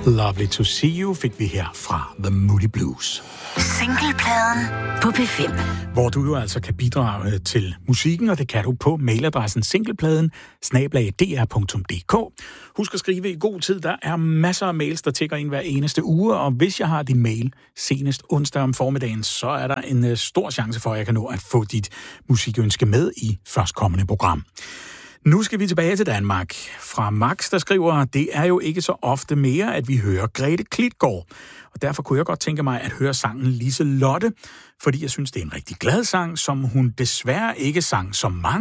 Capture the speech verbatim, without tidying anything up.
Lovely to see you fik vi her fra The Moody Blues. Singlepladen på P fem. Hvor du jo altså kan bidrage til musikken, og det kan du på mailadressen singlepladen snabel-a d r punktum d k. Husk at skrive i god tid. Der er masser af mails, der tækker ind hver eneste uge, og hvis jeg har din mail senest onsdag om formiddagen, så er der en uh, stor chance for, at jeg kan nå at få dit musikønske med i førstkommende program. Nu skal vi tilbage til Danmark. Fra Max, der skriver, det er jo ikke så ofte mere, at vi hører Grete Klitgaard. Og derfor kunne jeg godt tænke mig at høre sangen Lise Lotte, fordi jeg synes, det er en rigtig glad sang, som hun desværre ikke sang så mange